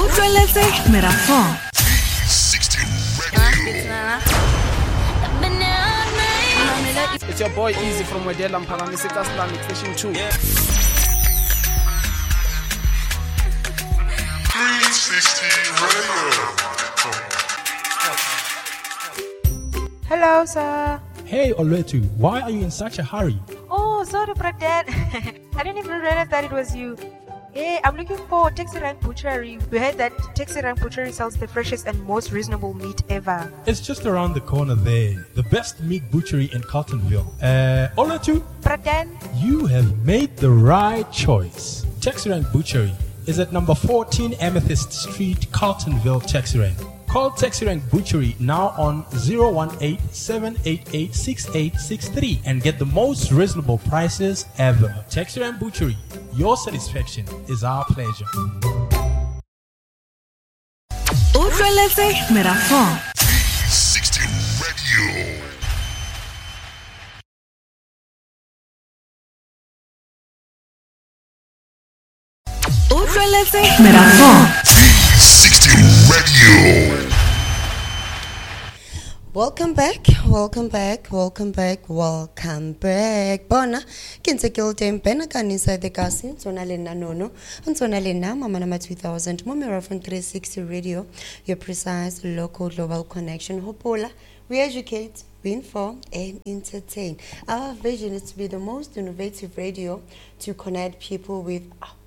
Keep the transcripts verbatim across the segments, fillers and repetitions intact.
Utlweletse Merafong. sixteen Radio. It's your boy Easy from Wedela Mpangamiseka Islamic Station two. three sixty Radio. Hello, sir. Hey, Olwetu, why are you in such a hurry? Oh, sorry, Brandon. I didn't even realize that it was you. Hey, I'm looking for Taxi Rank Butchery. We heard that Taxi Rank Butchery sells the freshest and most reasonable meat ever. It's just around the corner there. The best meat butchery in Carltonville. Uh, Olwetu, Brandon? you have made the right choice. Texrank Butchery is at number fourteen Amethyst Street, Carltonville, Texrank. Call Texrank Butchery now on zero one eight, seven eight eight, six eight six three and get the most reasonable prices ever. Texrank Butchery, your satisfaction is our pleasure. Utlweletse Merafong. sixteen Radio. Utlweletse Merafong. sixteen Radio. Welcome back, welcome back, welcome back, welcome back. Bona, kinse kiltem penakan inside the castle, Zona Lena Nono, and Zona Lena, Mama Nama two thousand, Momera from three sixty Radio, your precise local global connection. Hopola, we educate, we inform, and entertain. Our vision is to be the most innovative radio to connect people with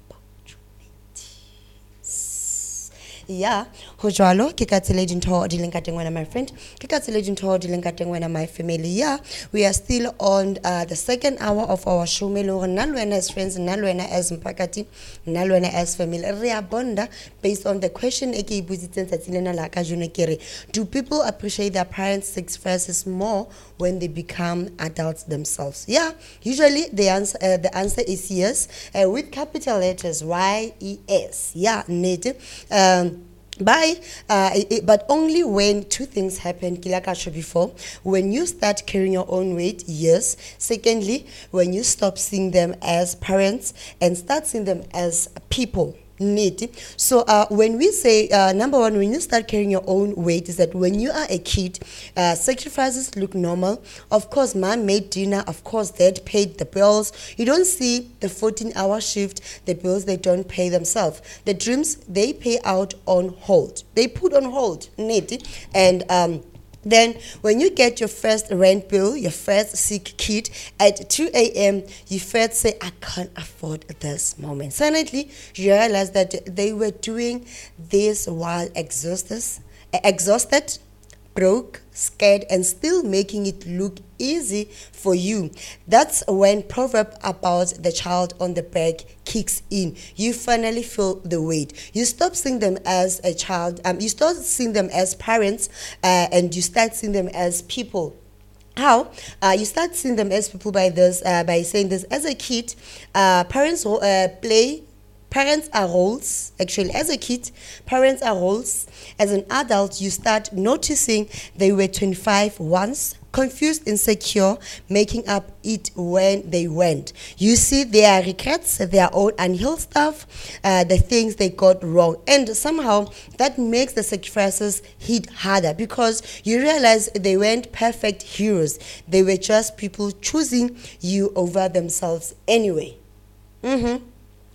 yeah, hojalo kikatsile dinto dilengkatengwana my friend, kikatsile dinto dilengkatengwana my family. Yeah, we are still on uh, the second hour of our show. Melo nalwena as friends, nalwena as mpakati, nalwena as family. Ria bonda based on the question eke ibuzitsen tsatilena la ka jone kere. Do people appreciate their parents' sacrifices more when they become adults themselves? Yeah, usually the answer uh, the answer is yes, uh, with capital letters Y E S. Yeah, need um By, uh, it, but only when two things happen, Kilakasha before, when you start carrying your own weight, yes. Secondly, when you stop seeing them as parents and start seeing them as people. Need. So uh, when we say, uh, number one, when you start carrying your own weight, is that when you are a kid, uh, sacrifices look normal. Of course, mom made dinner. Of course, dad paid the bills. You don't see the fourteen-hour shift, the bills they don't pay themselves. The dreams, they pay out on hold. They put on hold. Need. And um, then when you get your first rent bill, your first sick kid, at two a.m., you first say, I can't afford this moment. Suddenly, you realize that they were doing this while exhausted, exhausted, broke, scared, and still making it look easy for you. That's when proverb about the child on the back kicks in. You finally feel the weight. You stop seeing them as a child. Um, you start seeing them as parents, uh, and you start seeing them as people. How? Uh, you start seeing them as people by this, uh, by saying this. As a kid, uh, parents uh, play. Parents are roles. Actually, as a kid, parents are roles. As an adult, you start noticing they were twenty-five once, confused, insecure, making up it when they went. You see their regrets, their own unhealed stuff, uh, the things they got wrong. And somehow that makes the sacrifices hit harder because you realize they weren't perfect heroes. They were just people choosing you over themselves anyway. Mm-hmm.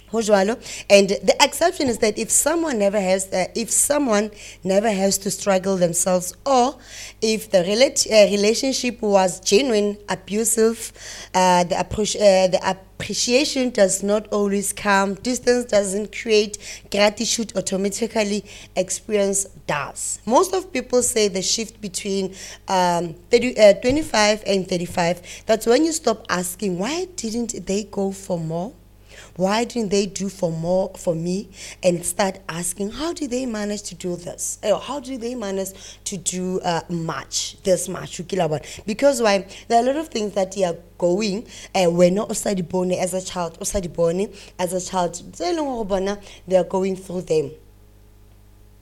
And the exception is that if someone never has, uh, if someone never has to struggle themselves, or if the rela- uh, relationship was genuine, abusive, uh, the, appre- uh, the appreciation does not always come. Distance doesn't create gratitude automatically. Experience does. Most of people say the shift between um, thirty, uh, twenty-five and thirty-five. That's when you stop asking, why didn't they go for more? Why didn't they do for more for me? And start asking, how did they manage to do this? Or how did they manage to do uh, much, this much? Because why? There are a lot of things that they are going, and uh, we're not osadi born as a child, osadi born as a child. They are going through them.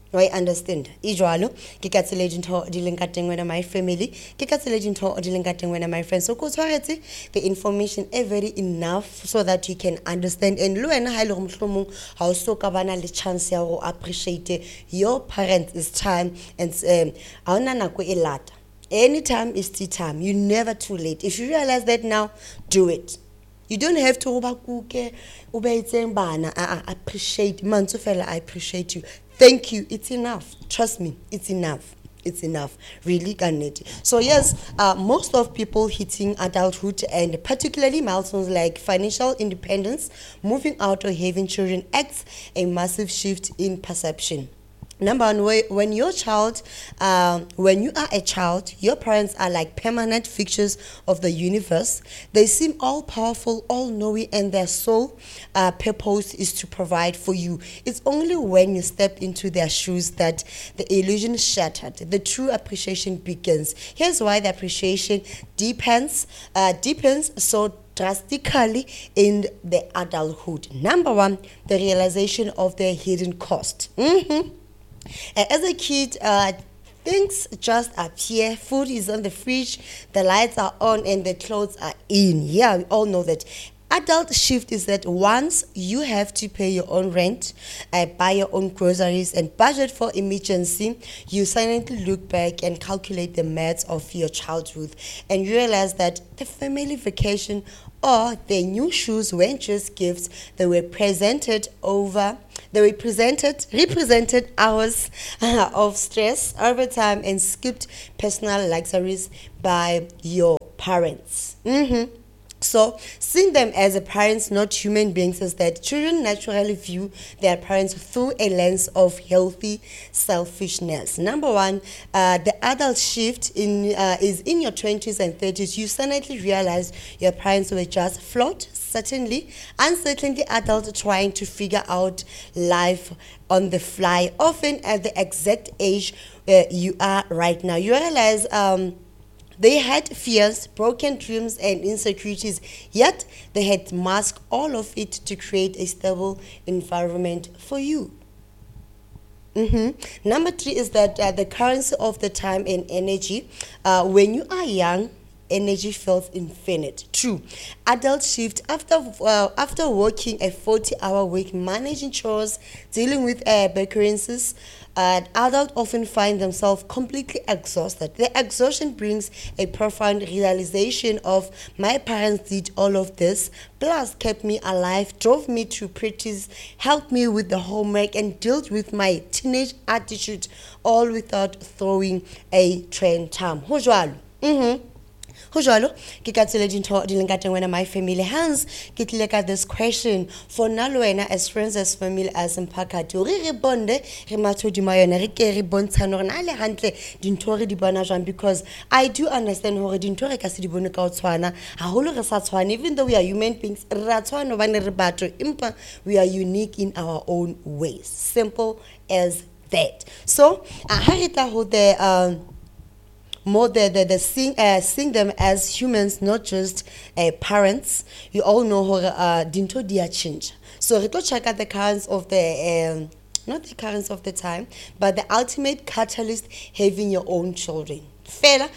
I understand. Ijwalo, ke ka tsela e dintho di leng ka teng wena my family, ke ka tsela e dintho di leng ka teng wena my friends. So ko tshwaretse the information is very enough so that you can understand. And le wena ha ile go mohlomong ha o so ka bana le chance ya go appreciate your parents is time and um ha ona nako e lata. Anytime is tea time. You never too late. If you realize that now, do it. You don't have to obakuke ubeitseng bana. Ah, appreciate manzo fela, I appreciate you. Thank you. It's enough. Trust me, it's enough. It's enough. Really, Ganeti. So yes, uh, most of people hitting adulthood and particularly milestones like financial independence, moving out or having children acts a massive shift in perception. Number one, whe- when your child, um, when you are a child, your parents are like permanent fixtures of the universe. They seem all powerful, all knowing, and their sole uh, purpose is to provide for you. It's only when you step into their shoes that the illusion is shattered. The true appreciation begins. Here's why the appreciation depends, uh, deepens so drastically in the adulthood. Number one, the realization of the hidden cost. Mm-hmm. As a kid, uh, things just appear. Food is on the fridge, the lights are on, and the clothes are in. Yeah, we all know that. Adult shift is that once you have to pay your own rent, uh, buy your own groceries, and budget for emergency, you silently look back and calculate the maths of your childhood, and you realize that the family vacation or the new shoes weren't just gifts; they were presented over. They represented represented hours uh, of stress, overtime, and skipped personal luxuries by your parents. Mm-hmm. So, seeing them as a parents, not human beings, is that children naturally view their parents through a lens of healthy selfishness. Number one, uh, the adult shift in uh, is in your twenties and thirties. You suddenly realize your parents were just flawed, certainly, uncertainly adult trying to figure out life on the fly, often at the exact age uh, you are right now. You realize um, they had fears, broken dreams, and insecurities, yet they had masked all of it to create a stable environment for you. Mm-hmm. Number three is that uh, the currency of the time and energy. Uh, when you are young, energy feels infinite. True. Adult shift after uh, after working a forty-hour week, managing chores, dealing with uh, occurrences. Uh, adults often find themselves completely exhausted. The exhaustion brings a profound realization of my parents did all of this, plus kept me alive, drove me to practice, helped me with the homework, and dealt with my teenage attitude, all without throwing a train time. Ho jwalo? Mm-hmm. Ho jwalo, ke ka tsela dintho di leng ka teng wena my family. Hence, ke tlile ka this question for nna le wena as friends, as family, as mphakathi. Re re bonde, re mathodimo yona, re ke re bontshane hore na le hantle dintho re di bona jwang, because I do understand hore dintho re ka se di bone ka o tshwana, haholo re sa tshwane, even though we are human beings, re a tshwana hobane re batho, empa we are unique in our own ways. Simple as that. So, uh, ha re tla ho the um more the, the, the seeing, uh, seeing them as humans, not just uh, parents. You all know how uh, dinto dia change. So we go check out the currents of the, um, not the currents of the time, but the ultimate catalyst, having your own children. Fela,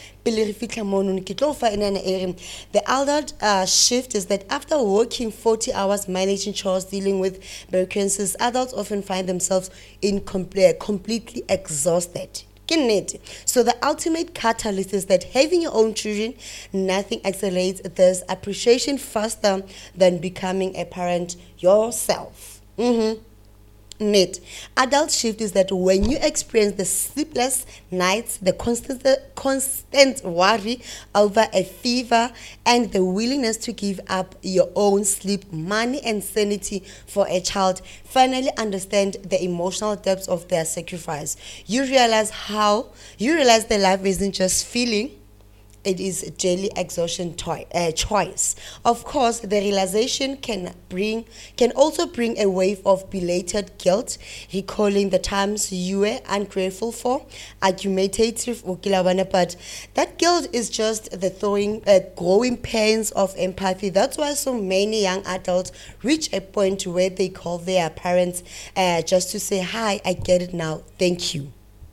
the adult uh, shift is that after working forty hours managing chores, dealing with bureaucracies, adults often find themselves in com- completely exhausted. So the ultimate catalyst is that having your own children, nothing accelerates this appreciation faster than becoming a parent yourself. Mm-hmm. Net. Adult shift is that when you experience the sleepless nights, the constant constant worry over a fever, and the willingness to give up your own sleep, money, and sanity for a child, finally understand the emotional depths of their sacrifice. You realize how you realize that life isn't just feeling it is a daily exhaustion toi- uh, choice. Of course, the realization can bring can also bring a wave of belated guilt, recalling the times you were ungrateful for, argumentative, but that guilt is just the throwing, uh, growing pains of empathy. That's why so many young adults reach a point where they call their parents uh, just to say, "Hi, I get it now. Thank you."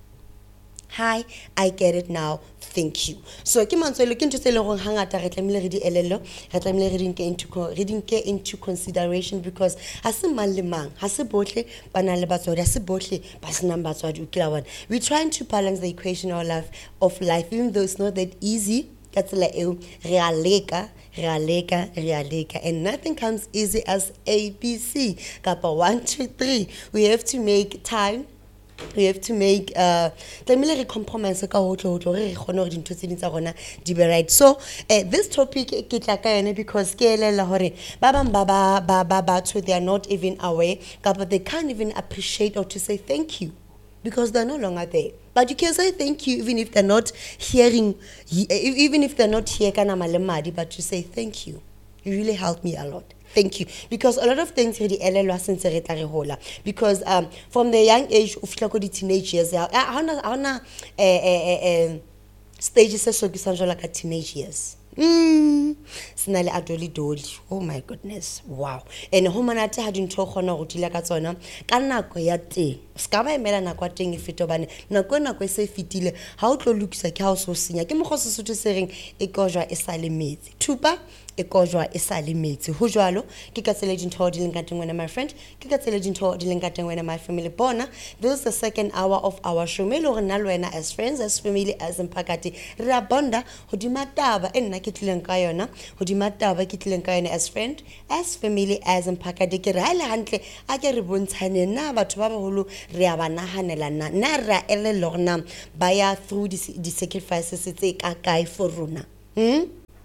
Hi, I get it now. Thank you. So, ke mantswe look into le go hangata re tlamile re di elelo, re tlamile re di nke into co- re di nke into consideration because ha se mang le mang, ha se bohle ba na le batswadi, ha se bohle ba se nang batswadi o kila wana. We're trying to balance the equation of life of life, even though it's not that easy. Ka tsela eo re a leka, re a leka, re a leka, and nothing comes easy as A B C. Kapa one, two, three. We have to make time. We have to make uh tlamehile re compromise ka hotle hotle re re kgone hore dintho tse ding tsa rona di be right. So uh, this topic ke tla ka yone because ke elela hore ba bang ba ba ba ba batho they are not even aware, but they can't even appreciate or to say thank you because they're no longer there. But you can say thank you even if they're not hearing, even if they're not here kana malemadi, but you say thank you. You really helped me a lot. Thank you. Because a lot of things really elelwa since re tla re hola. Because um, from the young age, o fihla ko di teenage years, ha ona ha ona eh eh eh stages se so ke sa jwala ka teenage years. Mm, sinale adoli doli. Oh my goodness. Wow. And ho monate ha dintho khona go dila ka tsona ka nako ya teng. Ska ba emela nako ya teng e fito bane. Nako nako e se fitile ha o tlo lokisa ke ha o so senya. Ke mogho se sotho se reng e kojwa e sa le metsi. Thupa e kojwa e sa le metsi. Ho jwalo ke ka tsela dintho di leng ka teng wena my friend, ke ka tsela dintho di leng ka teng wena my family. Bona this is the second hour of our show. Me lo re nna le wena as friends, as family, as mpakati. Re a bonda hodima taba e nna ke tlileng ka yona, hodima taba ke tlileng ka yona as friend, as family, as mpakati. Ke re ha le hantle a ke re bontshane na batho ba baholo re a ba nahanela na na ra elelo rena ba ya through the, the sacrifices tse ka kae for rona. Hmm?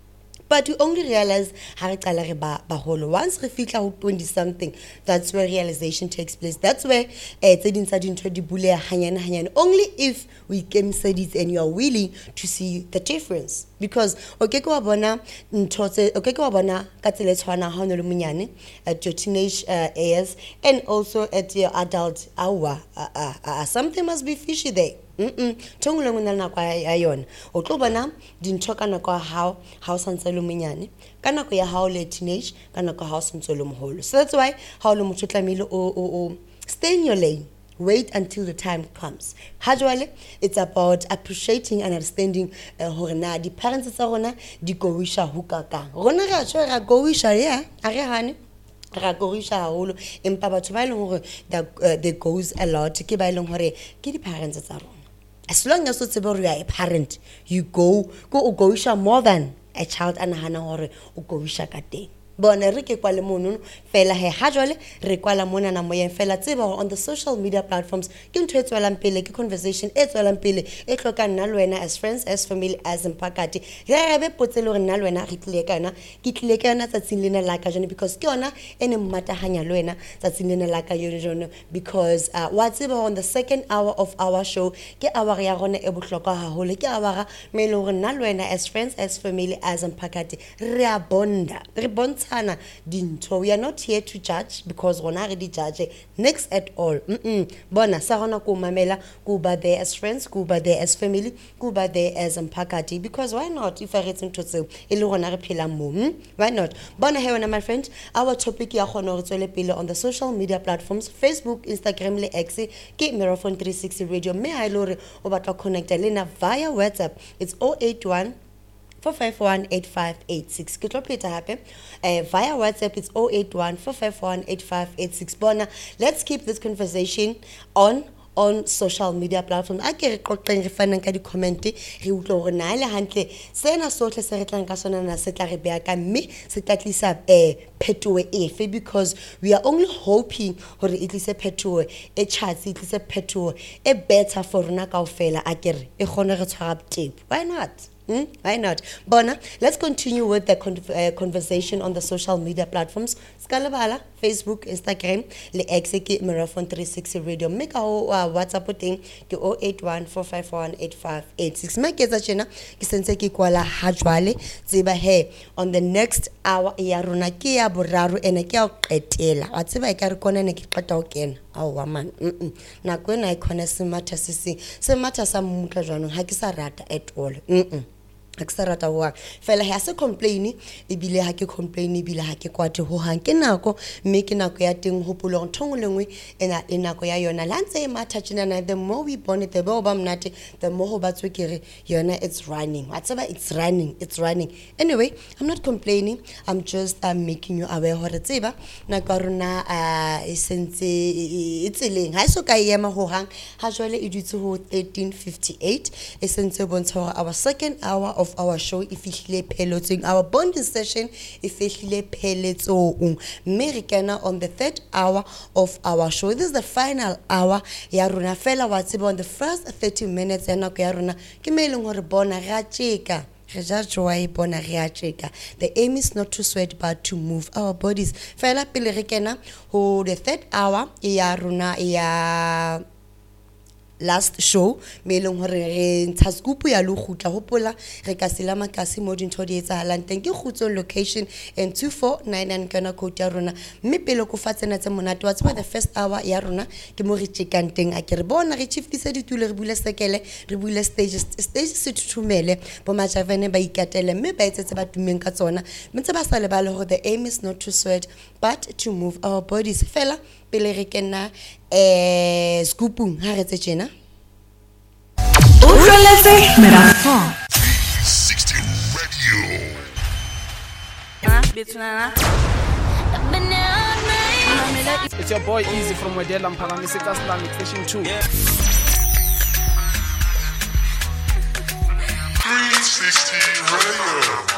But we only realize how re qala re ba baholo once re fitla ho twenty something. That's where realization takes place. That's where eh tse ding tsa dintho di buleha hanyane hanyane. Only if we can say this and you are willing to see the difference. Because okay ke wa bona ntho tse okay ke wa bona ka tsela tshwana ha o le monyane at your teenage uh, years and also at your adult hour. Uh, uh, uh, something must be fishy there. Mm tongwe le ngwana nako ya yona o tlo bona dintho ka nako how how santse le monyane ka nako ya how le teenage ka nako how santse le moholo. So that's why how le motho tlamile o o stay in your lane. Wait until the time comes. Hajwale, it's about appreciating and understanding hore na di parents tsa rona di go wisha hukaka. Rona ga tshwe ga go wisha ya a re hane ra go wisha haholo empa batho ba ileng hore that goes a lot ke ba ileng hore ke di parents tsa rona. As long as you are a parent, you go go go wisha more than a child and hana hore o go wisha ka teng. Bona re ke kwa le mono fela he ha jwale re kwala mona na moyeng fela tseba on the social media platforms ke ntho e tswelang pele ke conversation e tswelang pele e hloka nna le wena as friends, as family, as mpakati. Re be potselo re nna le wena re tlile ka yona ke tlile ka yona tsatsing lena la ka jone because ke yona ene mmatahanya le wena tsatsing lena la ka jone because uh, wa tseba on the second hour of our show ke hour ya rona e bohlokwa haholo ke hour me le re nna le wena as friends, as family, as mpakati re a bonda re bontsha dinto. We are not here to judge because rona re di judge next at all. Mm bona sa rona ko mamela ko ba there as friends, ko ba there as family, ko ba there as mpakati because why not if I get into tseo e le rona re phela mo. Why not? Bona he wena my friend, our topic ya gona re tswele pele on the social media platforms Facebook, Instagram le X ke Meraphone three sixty radio. Me ha ile hore o batla connecta lena via WhatsApp. It's zero eight one four five one eight five eight six. Ke tlo pheta hape uh, via WhatsApp. It's zero eight one four five one eight five eight six. Bona let's keep this conversation on on social media platforms. A ke re qoqeng re fanang ka di comment re utlwa hore na ile hantle sena sohle se re tlang ka sona na se tla re beya ka mme se tla tlisa eh phetoe efe because we are only hoping hore it tlise phetoe e chatsi it tlise phetoe e better for rona kaofela a ke re e gone re tshwara tape. Why not? Hmm? Why not? Bona, let's continue with the con uh, conversation on the social media platforms. Skalabala, Facebook, Instagram, le X ke Marathon three sixty Radio. Mme ka ho uh, WhatsApp o teng ke zero eight one four five one eight five eight six. Mme ke tsa tjena ke sentse ke kwala ha jwale tseba he on the next hour ya rona ke ya boraro ene ke ya o qetela. Wa tseba e ka re kona ne ke qeta ho kena. Aowa man, mm nako ena e khona se matha se seng se matha sa mmutla jwanong ha ke sa rata at all. mm ha ke sa rata wa fela ha se complain ebile ha ke complain ebile ha ke kwate ho hang ke nako mme ke nako ya teng hopolo nthong lengwe ena e nako ya yona la ntse e matha tjena na the more we born it the more ba mnate the more ho batswe kere yona it's running whatever it's running it's running anyway I'm not complaining I'm just um, making you aware hore tseba nako rona a e sentse e tseleng ha so ka yema ho hang ha jwale e dutse ho thirteen fifty-eight e sentse bontsha hore our second hour of our show if ihlile phelotseng our bonding session if ihlile pheletsong mme re kena on the third hour of our show. This is the final hour ya rona fela wa tseba on the first thirty minutes ya nako ya rona ke me eleng hore bona ga tsheka re ja joy bona re a tsheka. The aim is not to sweat but to move our bodies fela pele re kena ho the third hour ya rona ya last show me eleng hore re ntsha scoop ya lo gutla hopola re ka sela makasi mo dintho di etsahalang teng ke khutso location and two four nine nine kana code ya rona mme pele go fatsena tse monate wa tseba the first hour ya rona ke mo re tshekang teng a ke re bona re chiefisa ditule re bule sekele re bule stage stage se thuthumele bo majavene ba ikatele mme ba etsetse ba tumeng ka tsona mme tse ba sa lebala hore the aim is not to sweat but to move our bodies fela pele re kena eh scoopung ha re tse tjena Utlweletse Merathon. three sixty Radio. It's your boy Easy from Wedela Mphalane Seka Islamic Station two. three sixty Radio.